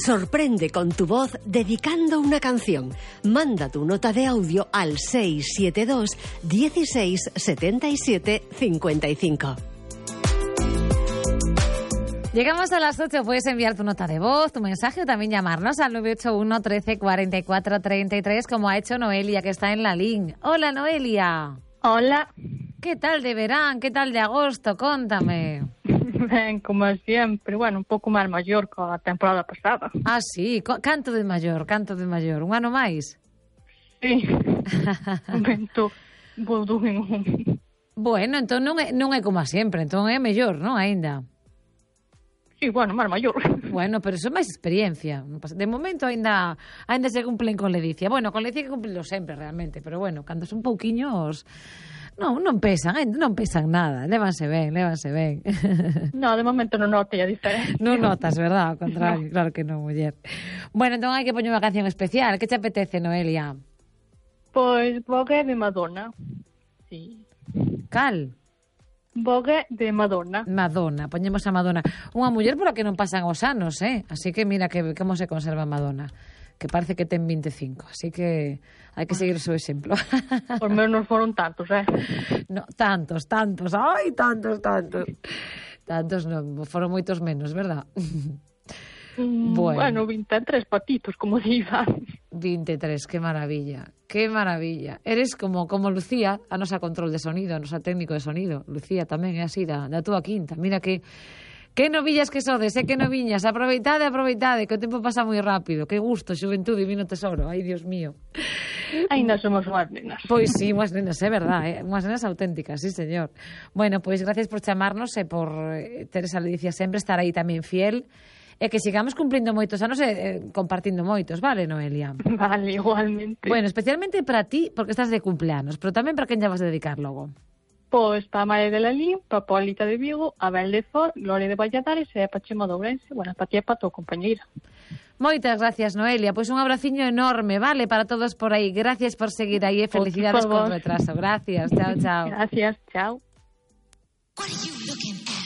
Sorprende con tu voz dedicando una canción. Manda tu nota de audio al 672 16 77 55. Llegamos a las 8, puedes enviar tu nota de voz, tu mensaje o también llamarnos al 981 13 44 33 como ha hecho Noelia, que está en la línea. Hola, Noelia. Hola. ¿Qué tal de verano? ¿Qué tal de agosto? Contame. Ben, como sempre, bueno, un pouco máis maior que a temporada pasada. Ah, sí, canto de maior. Un ano máis? Sí, un vento volumen. Bueno, entón non é como a sempre, entón é mellor, non, aínda? Sí, bueno, máis maior. Bueno, pero iso é máis experiencia. De momento aínda se cumplen con ledicia. Bueno, con ledicia que cumplilo sempre, realmente, pero bueno, cando son pouquiños... Non pesan nada, lévanse ben. No, de momento non notei a diferencia. Non notas, verdad? Ao contrario, no. Claro que non, muller. Bueno, entón hai que poñer unha canción especial. Que te apetece, Noelia? Pois Vogue de Madonna. Sí. Cal? Vogue de Madonna. Madonna, poñemos a Madonna. Unha muller pola que non pasan os anos, Así que mira que como se conserva Madonna. Que parece que ten 25, así que hai que seguir o seu exemplo. Por menos foron tantos, No, tantos. Ai, tantos. Tantos non, foron moitos menos, verdad? Bueno, 23 patitos, como diga. 23, que maravilla. Eres como Lucía, a nosa control de sonido, a nosa técnico de sonido. Lucía tamén é así, da túa quinta. Mira que novillas que sodes, que noviñas. Aproveitade, que o tempo pasa moi rápido. Que gusto, xuventude, divino tesoro. Ai, Dios mío. Ainda somos unhas nenas. Pois sí, unhas nenas, é verdad, unhas nenas auténticas, sí, señor. Bueno, pois gracias por chamarnos e por ter esa ledicia sempre, estar aí tamén fiel, e que sigamos cumplindo moitos anos e compartindo moitos, vale, Noelia? Vale, igualmente. Bueno, especialmente para ti, porque estás de cumpleanos, pero tamén para quen lle vas a dedicar logo. Pois para María de Lalín, para Paulita de Vigo, Abel de Ford, Gloria de Valladares e para Chema de Ourense. Bueno, para ti e para a tua compañeira. Moitas gracias, Noelia. Pois un abraciño enorme, vale, para todos por aí. Gracias por seguir aí e felicidades con o retraso. Gracias, chao. Gracias, chao.